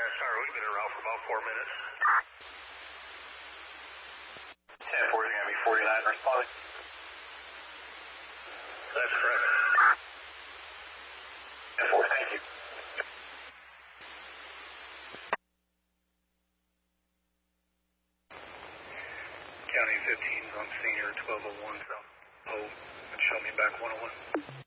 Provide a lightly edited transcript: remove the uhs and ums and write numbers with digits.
sorry, we've been en route for about 4 minutes. 10-4 is going to be 49 responding. That's correct. 10-4, thank you. County 15's on senior 1201 south. Oh, and show me back 101.